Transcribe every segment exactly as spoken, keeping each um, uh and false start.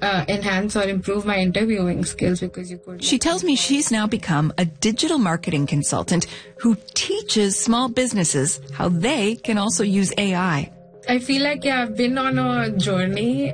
uh, enhance or improve my interviewing skills because you could... She tells me she's now become a digital marketing consultant who teaches small businesses how they can also use A I. I feel like, yeah, I've been on a journey.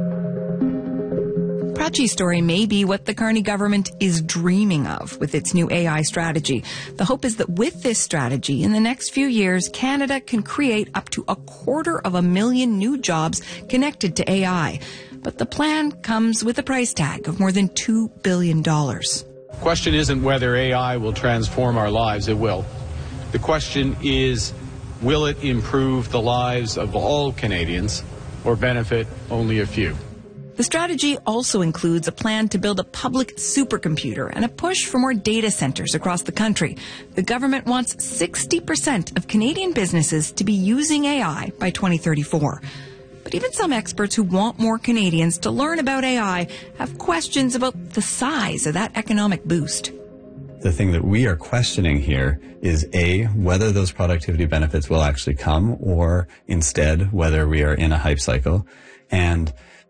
Prachi's story may be what the Carney government is dreaming of with its new A I strategy. The hope is that with this strategy, in the next few years, Canada can create up to a quarter of a million new jobs connected to A I. But the plan comes with a price tag of more than two billion dollars. The question isn't whether A I will transform our lives. It will. The question is, will it improve the lives of all Canadians or benefit only a few? The strategy also includes a plan to build a public supercomputer and a push for more data centers across the country. The government wants sixty percent of Canadian businesses to be using A I by twenty thirty-four. But even some experts who want more Canadians to learn about A I have questions about the size of that economic boost. The thing that we are questioning here is A, whether those productivity benefits will actually come, or instead, whether we are in a hype cycle, and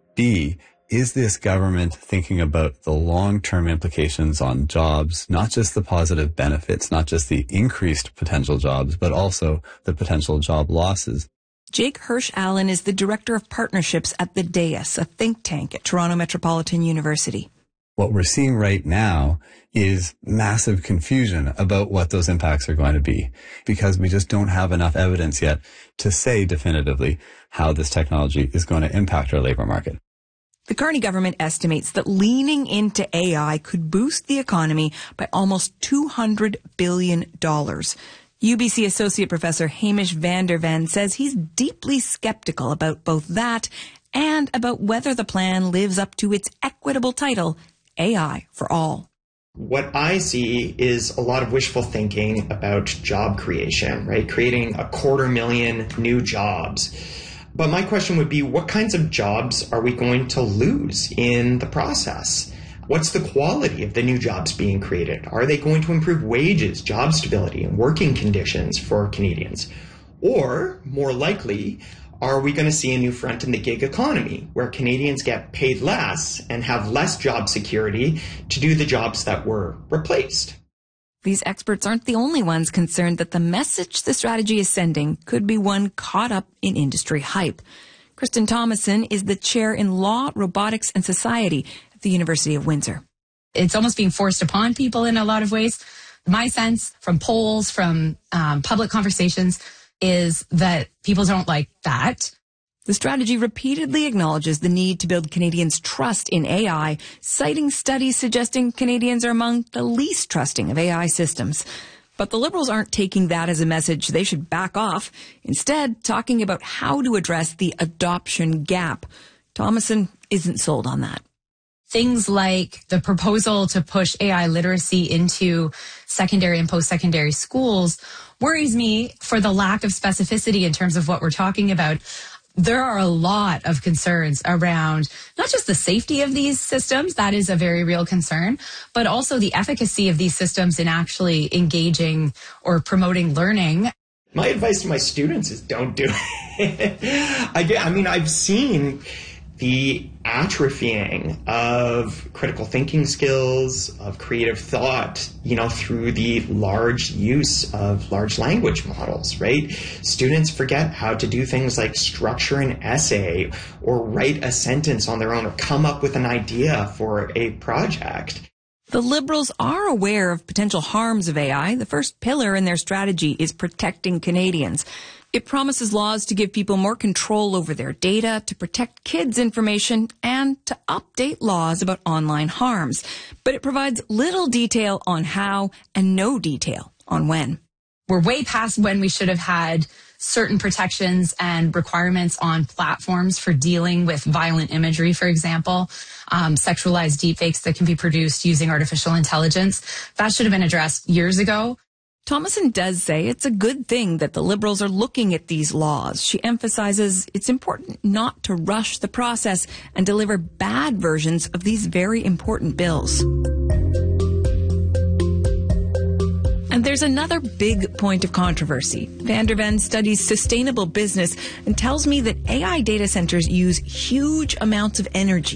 B, is this government thinking about the long-term implications on jobs, not just the positive benefits, not just the increased potential jobs, but also the potential job losses? Jake Hirsch-Allen is the Director of Partnerships at the D A I S, a think tank at Toronto Metropolitan University. What we're seeing right now is massive confusion about what those impacts are going to be, because we just don't have enough evidence yet to say definitively how this technology is going to impact our labor market. The Carney government estimates that leaning into A I could boost the economy by almost two hundred billion dollars. U B C Associate Professor Hamish van der Ven says he's deeply skeptical about both that and about whether the plan lives up to its equitable title, A I for All. What I see is a lot of wishful thinking about job creation, right? Creating a quarter million new jobs. But my question would be, what kinds of jobs are we going to lose in the process? What's the quality of the new jobs being created? Are they going to improve wages, job stability, and working conditions for Canadians? Or, more likely, are we going to see a new front in the gig economy where Canadians get paid less and have less job security to do the jobs that were replaced? These experts aren't the only ones concerned that the message the strategy is sending could be one caught up in industry hype. Kristen Thomason is the chair in Law, Robotics and Society at the University of Windsor. It's almost being forced upon people in a lot of ways. My sense from polls, from um, public conversations, is that people don't like that. The strategy repeatedly acknowledges the need to build Canadians' trust in A I, citing studies suggesting Canadians are among the least trusting of A I systems. But the Liberals aren't taking that as a message they should back off, instead talking about how to address the adoption gap. Thomason isn't sold on that. Things like the proposal to push A I literacy into secondary and post-secondary schools worries me for the lack of specificity in terms of what we're talking about. There are a lot of concerns around not just the safety of these systems, that is a very real concern, but also the efficacy of these systems in actually engaging or promoting learning. My advice to my students is don't do it. I, get, I mean, I've seen the atrophying of critical thinking skills, of creative thought, you know, through the large use of large language models, right? Students forget how to do things like structure an essay or write a sentence on their own or come up with an idea for a project. The Liberals are aware of potential harms of A I. The first pillar in their strategy is protecting Canadians. It promises laws to give people more control over their data, to protect kids' information, and to update laws about online harms. But it provides little detail on how and no detail on when. We're way past when we should have had certain protections and requirements on platforms for dealing with violent imagery, for example, um, sexualized deepfakes that can be produced using artificial intelligence. That should have been addressed years ago. Thomason does say it's a good thing that the Liberals are looking at these laws. She emphasizes it's important not to rush the process and deliver bad versions of these very important bills. And there's another big point of controversy. Van der Ven studies sustainable business and tells me that A I data centers use huge amounts of energy.